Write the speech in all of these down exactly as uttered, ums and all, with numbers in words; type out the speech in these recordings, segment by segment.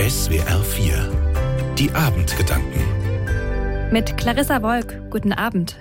S W R vier. Die Abendgedanken. Mit Clarissa Wolk, guten Abend.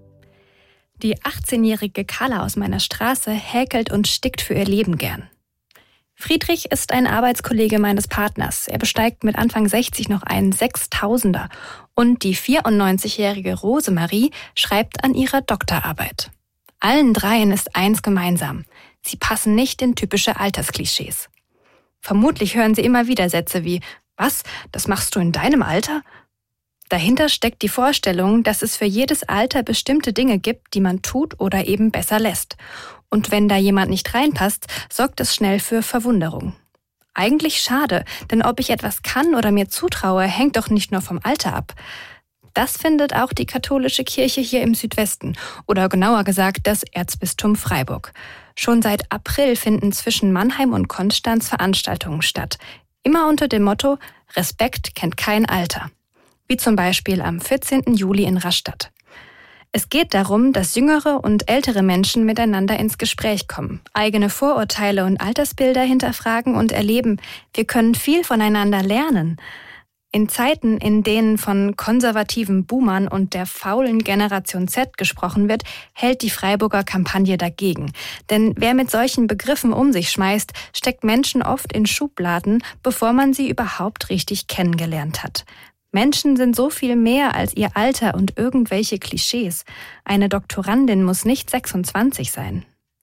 Die achtzehnjährige Carla aus meiner Straße häkelt und stickt für ihr Leben gern. Friedrich ist ein Arbeitskollege meines Partners. Er besteigt mit Anfang sechzig noch einen Sechstausender. Und die vierundneunzigjährige Rosemarie schreibt an ihrer Doktorarbeit. Allen dreien ist eins gemeinsam. Sie passen nicht in typische Altersklischees. Vermutlich hören sie immer wieder Sätze wie, was, das machst du in deinem Alter? Dahinter steckt die Vorstellung, dass es für jedes Alter bestimmte Dinge gibt, die man tut oder eben besser lässt. Und wenn da jemand nicht reinpasst, sorgt es schnell für Verwunderung. Eigentlich schade, denn ob ich etwas kann oder mir zutraue, hängt doch nicht nur vom Alter ab. Das findet auch die katholische Kirche hier im Südwesten oder genauer gesagt das Erzbistum Freiburg. Schon seit April finden zwischen Mannheim und Konstanz Veranstaltungen statt. Immer unter dem Motto Respekt kennt kein Alter. Wie zum Beispiel am vierzehnten Juli in Rastatt. Es geht darum, dass jüngere und ältere Menschen miteinander ins Gespräch kommen, eigene Vorurteile und Altersbilder hinterfragen und erleben, wir können viel voneinander lernen. In Zeiten, in denen von konservativen Boomern und der faulen Generation Z gesprochen wird, hält die Freiburger Kampagne dagegen. Denn wer mit solchen Begriffen um sich schmeißt, steckt Menschen oft in Schubladen, bevor man sie überhaupt richtig kennengelernt hat. Menschen sind so viel mehr als ihr Alter und irgendwelche Klischees. Eine Doktorandin muss nicht sechsundzwanzig sein.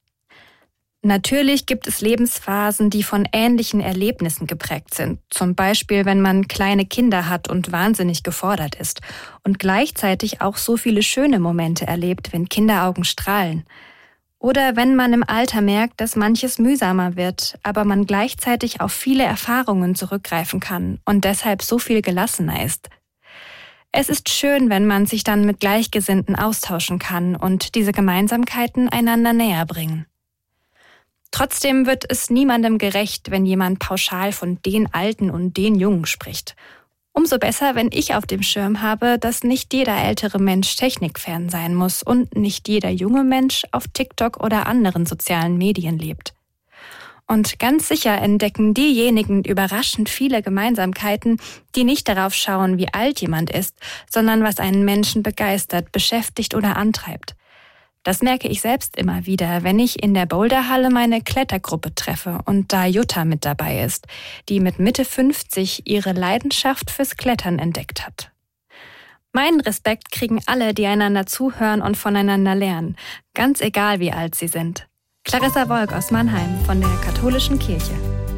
Natürlich gibt es Lebensphasen, die von ähnlichen Erlebnissen geprägt sind. Zum Beispiel, wenn man kleine Kinder hat und wahnsinnig gefordert ist. Und gleichzeitig auch so viele schöne Momente erlebt, wenn Kinderaugen strahlen. Oder wenn man im Alter merkt, dass manches mühsamer wird, aber man gleichzeitig auf viele Erfahrungen zurückgreifen kann und deshalb so viel gelassener ist. Es ist schön, wenn man sich dann mit Gleichgesinnten austauschen kann und diese Gemeinsamkeiten einander näher bringen. Trotzdem wird es niemandem gerecht, wenn jemand pauschal von den Alten und den Jungen spricht. Umso besser, wenn ich auf dem Schirm habe, dass nicht jeder ältere Mensch technikfern sein muss und nicht jeder junge Mensch auf TikTok oder anderen sozialen Medien lebt. Und ganz sicher entdecken diejenigen überraschend viele Gemeinsamkeiten, die nicht darauf schauen, wie alt jemand ist, sondern was einen Menschen begeistert, beschäftigt oder antreibt. Das merke ich selbst immer wieder, wenn ich in der Boulderhalle meine Klettergruppe treffe und da Jutta mit dabei ist, die mit Mitte fünfzig ihre Leidenschaft fürs Klettern entdeckt hat. Meinen Respekt kriegen alle, die einander zuhören und voneinander lernen, ganz egal wie alt sie sind. Clarissa Wolk aus Mannheim von der Katholischen Kirche.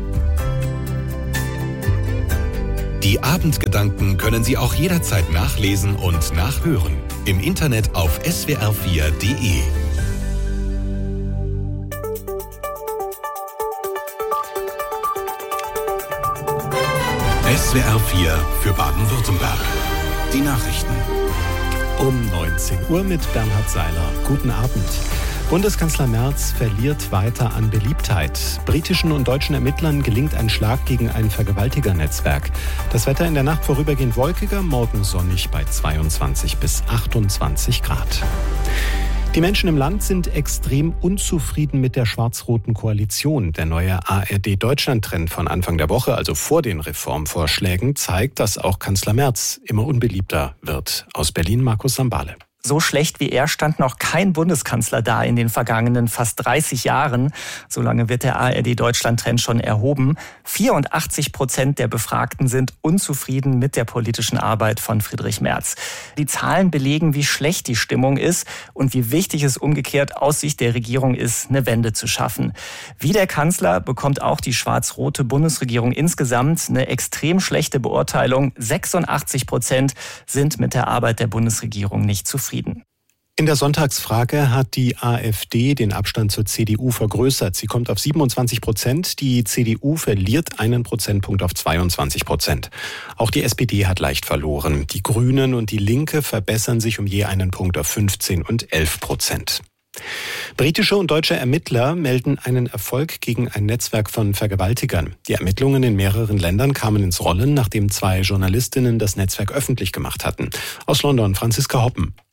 Die Abendgedanken können Sie auch jederzeit nachlesen und nachhören. Im Internet auf S W R vier Punkt de. S W R vier für Baden-Württemberg. Die Nachrichten. Um neunzehn Uhr mit Bernhard Seiler. Guten Abend. Bundeskanzler Merz verliert weiter an Beliebtheit. Britischen und deutschen Ermittlern gelingt ein Schlag gegen ein Vergewaltigernetzwerk. Das Wetter in der Nacht vorübergehend wolkiger, morgen sonnig bei zweiundzwanzig bis achtundzwanzig Grad. Die Menschen im Land sind extrem unzufrieden mit der schwarz-roten Koalition. Der neue A R D-Deutschland-Trend von Anfang der Woche, also vor den Reformvorschlägen, zeigt, dass auch Kanzler Merz immer unbeliebter wird. Aus Berlin Markus Sambale. So schlecht wie er stand noch kein Bundeskanzler da in den vergangenen fast dreißig Jahren. So lange wird der A R D-Deutschland-Trend schon erhoben. vierundachtzig Prozent der Befragten sind unzufrieden mit der politischen Arbeit von Friedrich Merz. Die Zahlen belegen, wie schlecht die Stimmung ist und wie wichtig es umgekehrt aus Sicht der Regierung ist, eine Wende zu schaffen. Wie der Kanzler bekommt auch die schwarz-rote Bundesregierung insgesamt eine extrem schlechte Beurteilung. sechsundachtzig Prozent sind mit der Arbeit der Bundesregierung nicht zufrieden. In der Sonntagsfrage hat die AfD den Abstand zur C D U vergrößert. Sie kommt auf siebenundzwanzig Prozent. Die C D U verliert einen Prozentpunkt auf zweiundzwanzig Prozent. Auch die S P D hat leicht verloren. Die Grünen und die Linke verbessern sich um je einen Punkt auf fünfzehn und elf Prozent. Britische und deutsche Ermittler melden einen Erfolg gegen ein Netzwerk von Vergewaltigern. Die Ermittlungen in mehreren Ländern kamen ins Rollen, nachdem zwei Journalistinnen das Netzwerk öffentlich gemacht hatten. Aus London Franziska Hoppen.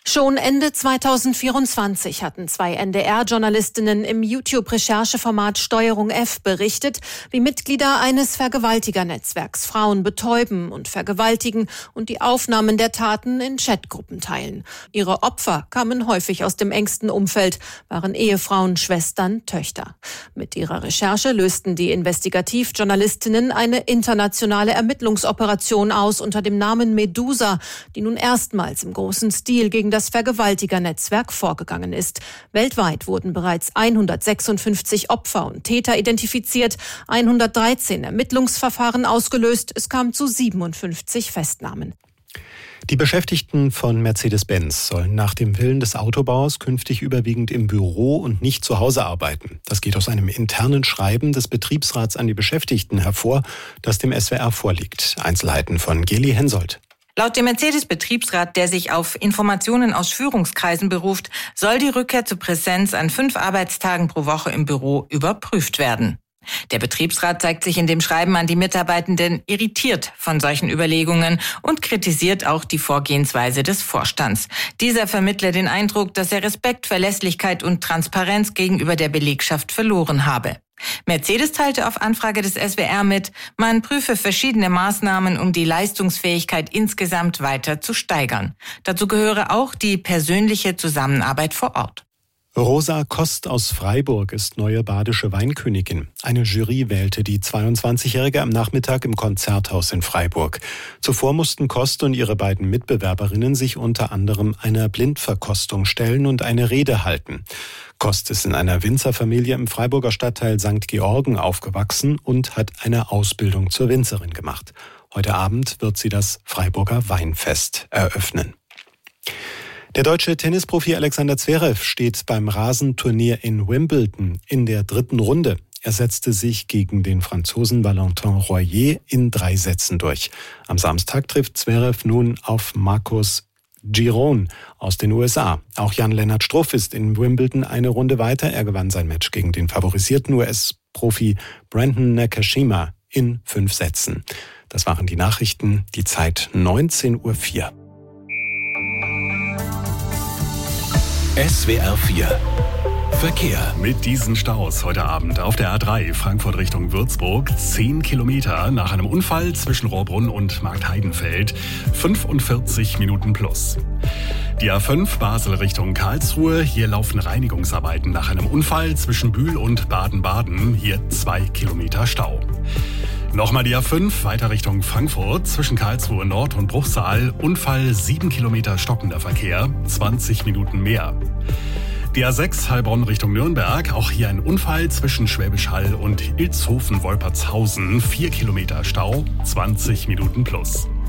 Schon Ende zweitausendvierundzwanzig hatten zwei N D R-Journalistinnen im YouTube-Rechercheformat Steuerung F berichtet, wie Mitglieder eines Vergewaltigernetzwerks Frauen betäuben und vergewaltigen und die Aufnahmen der Taten in Chatgruppen teilen. Ihre Opfer kamen häufig aus dem engsten Umfeld, waren Ehefrauen, Schwestern, Töchter. Mit ihrer Recherche lösten die Investigativjournalistinnen eine internationale Ermittlungsoperation aus unter dem Namen Medusa, die nun erstmals im großen Stil gegen das Vergewaltigernetzwerk vorgegangen ist. Weltweit wurden bereits hundertsechsundfünfzig Opfer und Täter identifiziert, hundertdreizehn Ermittlungsverfahren ausgelöst, es kam zu siebenundfünfzig Festnahmen. Die Beschäftigten von Mercedes-Benz sollen nach dem Willen des Autobaus künftig überwiegend im Büro und nicht zu Hause arbeiten. Das geht aus einem internen Schreiben des Betriebsrats an die Beschäftigten hervor, das dem S W R vorliegt. Einzelheiten von Geli Hensoldt. Laut dem Mercedes-Betriebsrat, der sich auf Informationen aus Führungskreisen beruft, soll die Rückkehr zur Präsenz an fünf Arbeitstagen pro Woche im Büro überprüft werden. Der Betriebsrat zeigt sich in dem Schreiben an die Mitarbeitenden irritiert von solchen Überlegungen und kritisiert auch die Vorgehensweise des Vorstands. Dieser vermittle den Eindruck, dass er Respekt, Verlässlichkeit und Transparenz gegenüber der Belegschaft verloren habe. Mercedes teilte auf Anfrage des S W R mit, man prüfe verschiedene Maßnahmen, um die Leistungsfähigkeit insgesamt weiter zu steigern. Dazu gehöre auch die persönliche Zusammenarbeit vor Ort. Rosa Kost aus Freiburg ist neue badische Weinkönigin. Eine Jury wählte die zweiundzwanzigjährige am Nachmittag im Konzerthaus in Freiburg. Zuvor mussten Kost und ihre beiden Mitbewerberinnen sich unter anderem einer Blindverkostung stellen und eine Rede halten. Kost ist in einer Winzerfamilie im Freiburger Stadtteil Sankt Georgen aufgewachsen und hat eine Ausbildung zur Winzerin gemacht. Heute Abend wird sie das Freiburger Weinfest eröffnen. Der deutsche Tennisprofi Alexander Zverev steht beim Rasenturnier in Wimbledon in der dritten Runde. Er setzte sich gegen den Franzosen Valentin Royer in drei Sätzen durch. Am Samstag trifft Zverev nun auf Marcos Giron aus den U S A. Auch Jan-Lennart Struff ist in Wimbledon eine Runde weiter. Er gewann sein Match gegen den favorisierten U S-Profi Brandon Nakashima in fünf Sätzen. Das waren die Nachrichten, die Zeit neunzehn Uhr vier. S W R vier Verkehr. Mit diesen Staus heute Abend auf der A drei Frankfurt Richtung Würzburg. zehn Kilometer nach einem Unfall zwischen Rohrbrunn und Marktheidenfeld. fünfundvierzig Minuten plus. Die A fünf Basel Richtung Karlsruhe. Hier laufen Reinigungsarbeiten nach einem Unfall zwischen Bühl und Baden-Baden. Hier zwei Kilometer Stau. Nochmal die A fünf, weiter Richtung Frankfurt, zwischen Karlsruhe Nord und Bruchsal. Unfall, sieben Kilometer stockender Verkehr, zwanzig Minuten mehr. Die A sechs, Heilbronn Richtung Nürnberg, auch hier ein Unfall zwischen Schwäbisch Hall und Ilshofen-Wolpertshausen. vier Kilometer Stau, zwanzig Minuten plus.